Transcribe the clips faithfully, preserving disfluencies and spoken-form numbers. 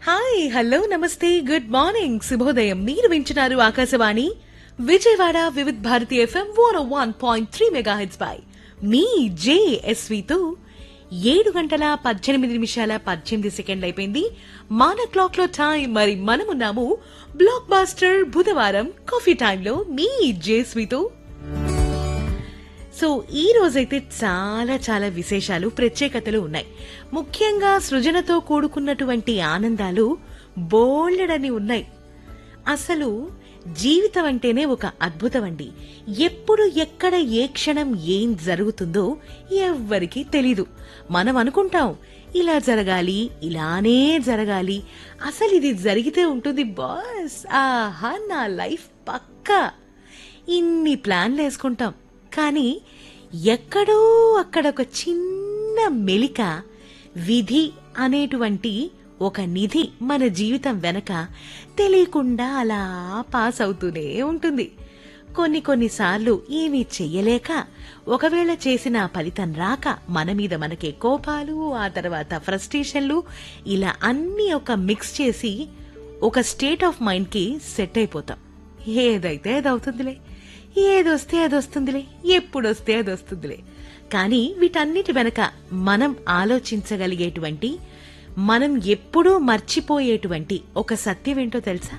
Hi hello నమస్తే good morning శుభోదయం. మీరు వింటున్నారు Akashvani Vijayawada Vividh Bharati FM one one point three mega heads పై మీ జేఎస్వితో ఏడు గంటల పద్దెనిమిది నిమిషాల పద్దెనిమిది సెకండ్లు అయిపోయింది మన క్లాక్ లో టైం. మరి మనమున్నాము బ్లాక్ బాస్టర్ బుధవారం కాఫీ టైంలో మీ జేఎస్వితో. సో ఈ రోజైతే చాలా చాలా విశేషాలు ప్రత్యేకతలు ఉన్నాయి. ముఖ్యంగా సృజనతో కూడుకున్నటువంటి ఆనందాలు బోల్డని ఉన్నాయి. అసలు జీవితం అంటేనే ఒక అద్భుతం అండి. ఎప్పుడు ఎక్కడ ఏ క్షణం ఏం జరుగుతుందో ఎవ్వరికీ తెలీదు. మనం అనుకుంటాం ఇలా జరగాలి, ఇలానే జరగాలి, అసలు ఇది జరిగితే ఉంటుంది బాస్, ఆహా నా లైఫ్ పక్కా, ఇన్ని ప్లాన్లు వేసుకుంటాం. కానీ ఎక్కడో అక్కడ ఒక చిన్న మెలిక, విధి అనేటువంటి ఒక నిధి మన జీవితం వెనక తెలియకుండా అలా పాస్ అవుతూనే ఉంటుంది. కొన్ని కొన్నిసార్లు ఏమీ చెయ్యలేక, ఒకవేళ చేసిన ఫలితం రాక మన మీద మనకే కోపాలు, ఆ తర్వాత ఫ్రస్ట్రేషన్లు, ఇలా అన్ని ఒక మిక్స్ చేసి ఒక స్టేట్ ఆఫ్ మైండ్ కి సెట్ అయిపోతాం. ఏదైతే అది అవుతుందిలే, ఏదొస్తే అది వస్తుందిలే, ఎప్పుడొస్తే అది వస్తుందిలే. కానీ వీటన్నిటి వెనక మనం ఆలోచించగలిగేటువంటి, మనం ఎప్పుడూ మర్చిపోయేటువంటి ఒక సత్యం ఏంటో తెలుసా?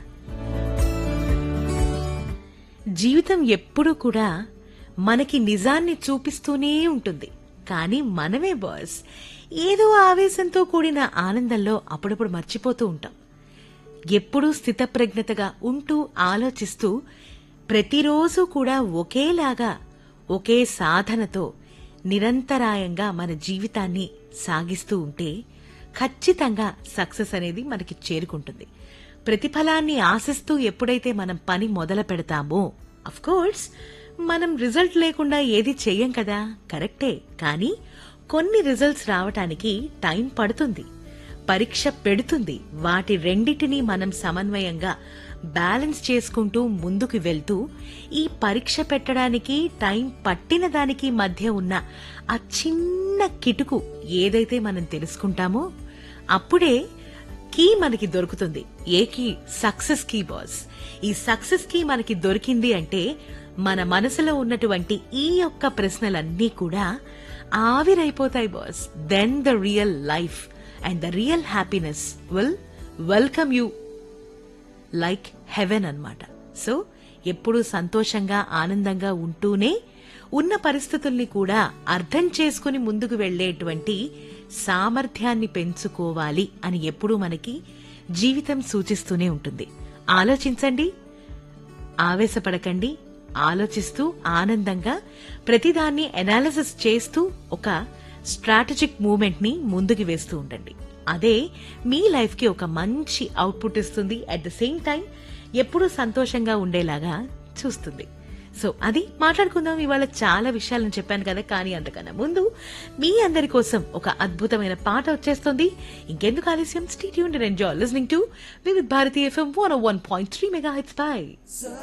జీవితం ఎప్పుడూ కూడా మనకి నిజాన్ని చూపిస్తూనే ఉంటుంది. కానీ మనమే బాస్ ఏదో ఆవేశంతో కూడిన ఆనందంలో అప్పుడప్పుడు మర్చిపోతూ ఉంటాం. ఎప్పుడూ స్థితప్రజ్ఞతగా ఉంటూ ఆలోచిస్తూ ప్రతిరోజు కూడా ఒకేలాగా ఒకే సాధనతో నిరంతరాయంగా మన జీవితాన్ని సాగిస్తూ ఉంటే ఖచ్చితంగా సక్సెస్ అనేది మనకి చేరుకుంటుంది. ప్రతిఫలాన్ని ఆశిస్తూ ఎప్పుడైతే మనం పని మొదలు పెడతామో, అఫ్ కోర్స్ మనం రిజల్ట్ లేకుండా ఏది చెయ్యం కదా, కరెక్టే. కానీ కొన్ని రిజల్ట్స్ రావటానికి టైం పడుతుంది, పరీక్ష పెడుతుంది. వాటి రెండిటినీ మనం సమన్వయంగా బ్యాలెన్స్ చేసుకుంటూ ముందుకు వెళ్తూ, ఈ పరీక్ష పెట్టడానికి టైం పట్టిన దానికి మధ్య ఉన్న ఆ చిన్న కిటుకు ఏదైతే మనం తెలుసుకుంటామో అప్పుడే కీ మనకి దొరుకుతుంది. ఏ కీ? Success key boss. ఈ సక్సెస్ కీ మనకి దొరికింది అంటే మన మనసులో ఉన్నటువంటి ఈ యొక్క ప్రశ్నలన్నీ కూడా ఆవిరైపోతాయి boss. Then the real life and the real happiness will welcome you like heaven అన్నమాట. సో ఎప్పుడూ సంతోషంగా ఆనందంగా ఉంటూనే ఉన్న పరిస్థితుల్ని కూడా అర్థం చేసుకుని ముందుకు వెళ్లేటువంటి సామర్థ్యాన్ని పెంచుకోవాలి అని ఎప్పుడూ మనకి జీవితం సూచిస్తూనే ఉంటుంది. ఆలోచించండి, ఆవేశపడకండి, ఆలోచిస్తూ ఆనందంగా ప్రతిదాన్ని అనాలిసిస్ చేస్తూ ఒక స్ట్రాటజిక్ మూవ్మెంట్ ని ముందుకు వేస్తూ ఉండండి. అదే మీ లైఫ్ కి ఒక మంచి అవుట్పుట్ ఇస్తుంది. అట్ ద సేమ్ టైం ఎప్పుడూ సంతోషంగా ఉండేలాగా చూస్తుంది. సో అది మాట్లాడుకుందాం. ఇవాళ చాలా విషయాలను చెప్పాను కదా, కానీ అంతకన్నా ముందు మీ అందరి కోసం ఒక అద్భుతమైన పాట వచ్చేస్తుంది. ఇంకెందుకు ఆలస్యం? Stay tuned and enjoy listening to Vividh Bharati FM one one point three mega heads pi.